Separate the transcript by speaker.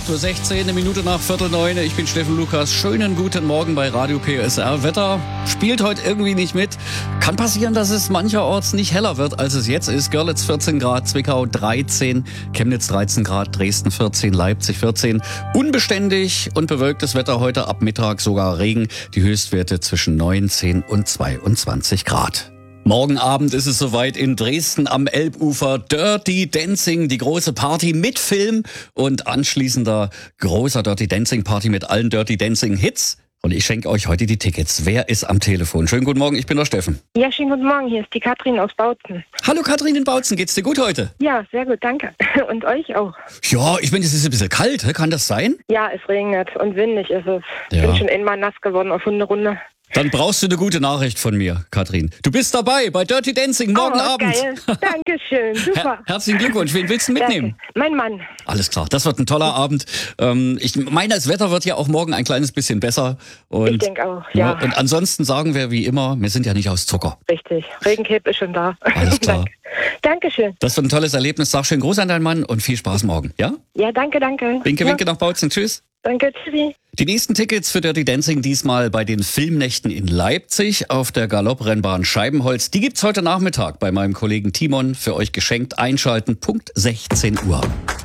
Speaker 1: 8.16 Uhr, eine Minute nach 8:45. Ich bin Steffen Lukas. Schönen guten Morgen bei Radio PSR. Wetter spielt heute irgendwie nicht mit. Kann passieren, dass es mancherorts nicht heller wird, als es jetzt ist. Görlitz 14 Grad, Zwickau 13, Chemnitz 13 Grad, Dresden 14, Leipzig 14. Unbeständig und bewölktes Wetter heute ab Mittag, sogar Regen. Die Höchstwerte zwischen 19 und 22 Grad. Morgen Abend ist es soweit in Dresden am Elbufer. Dirty Dancing, die große Party mit Film und anschließender großer Dirty Dancing Party mit allen Dirty Dancing Hits. Und ich schenke euch heute die Tickets. Wer ist am Telefon? Schönen guten Morgen, ich bin der Steffen.
Speaker 2: Ja, schönen guten Morgen, hier ist die Katrin aus Bautzen.
Speaker 1: Hallo Katrin in Bautzen, geht's dir gut heute?
Speaker 2: Ja, sehr gut, danke. Und euch auch?
Speaker 1: Ja, ich meine, es ist ein bisschen kalt, kann das sein?
Speaker 2: Ja, es regnet und windig ist es.
Speaker 1: Ja.
Speaker 2: Bin schon einmal nass geworden auf Hunderunde.
Speaker 1: Dann brauchst du eine gute Nachricht von mir, Katrin. Du bist dabei bei Dirty Dancing morgen Abend.
Speaker 2: Geil. Dankeschön, super.
Speaker 1: Herzlichen Glückwunsch. Wen willst du mitnehmen?
Speaker 2: Danke. Mein Mann.
Speaker 1: Alles klar, das wird ein toller Abend. Ich meine, das Wetter wird ja auch morgen ein kleines bisschen besser. Und,
Speaker 2: Ich denke auch, ja.
Speaker 1: Und ansonsten sagen wir wie immer, wir sind ja nicht aus Zucker.
Speaker 2: Richtig, Regencape ist schon da.
Speaker 1: Alles klar.
Speaker 2: Dankeschön.
Speaker 1: Das wird ein tolles Erlebnis. Sag schön Gruß an deinen Mann und viel Spaß morgen, ja?
Speaker 2: Ja, danke.
Speaker 1: Winke,
Speaker 2: Ja.
Speaker 1: winke nach Bautzen. Tschüss.
Speaker 2: Danke, tschüssi.
Speaker 1: Die nächsten Tickets für Dirty Dancing diesmal bei den Filmnächten in Leipzig auf der Galopprennbahn Scheibenholz. Die gibt's heute Nachmittag bei meinem Kollegen Timon für euch geschenkt. Einschalten, Punkt 16 Uhr.